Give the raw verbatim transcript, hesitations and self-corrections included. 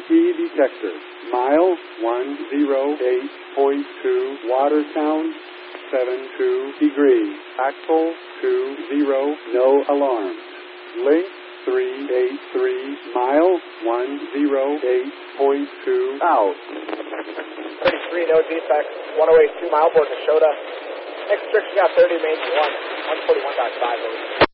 key detector. Mile one oh eight point two, water sound seven two degrees. Axle two zero, no alarms. Link three eight three, mile one oh eight point two, out. thirty-three, no defects, one oh eight two, mile board to Shota. Next restriction got thirty, main one, one forty-one point five.